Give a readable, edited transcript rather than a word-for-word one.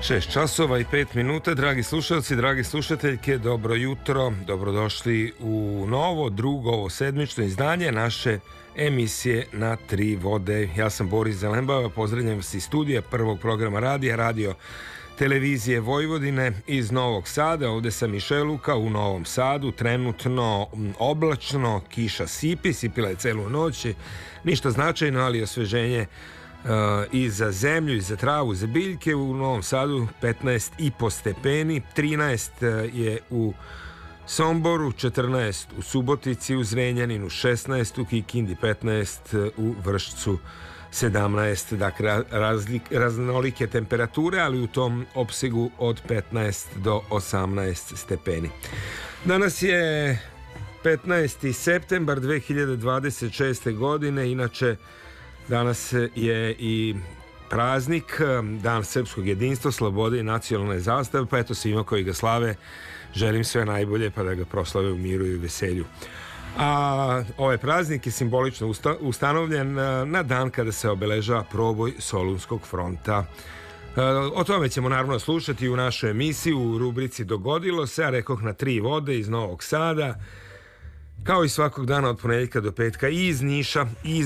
6:05, dragi slušalci, dragi slušateljke, dobro jutro, dobrodošli u novo, drugo, sedmično izdanje naše emisije Na tri vode. Ja sam Boris Zelembava, pozdravljam vas iz studija prvog programa radija, radio televizije Vojvodine iz Novog Sada. Ovde sam iz Šeluka u Novom Sadu, trenutno oblačno, kiša sipila je celu noć, ništa značajno, ali osveženje i za zemlju, i za travu, i za biljke. U Novom Sadu 15,5 stepeni, 13 je u Somboru, 14 u Subotici, u Zrenjaninu 16, u Kikindi 15, u Vršcu 17, dakle raznolike temperature, ali u tom opsegu od 15 do 18 stepeni. Danas je 15. septembar 2026. godine, inače danas je i praznik, Dan srpskog jedinstva, slobode i nacionalne zastave, pa eto svima koji ga slave želim sve najbolje, pa da ga proslave u miru i veselju. A ovaj praznik je simbolično ustanovljen na dan kada se obeležava proboj Solunskog fronta. O tome ćemo naravno slušati u našoj emisiji u rubrici Dogodilo se, a rekoh na tri vode iz Novog Sada, kao i svakog dana od ponedjeljka do petka, i iz Niša, i iz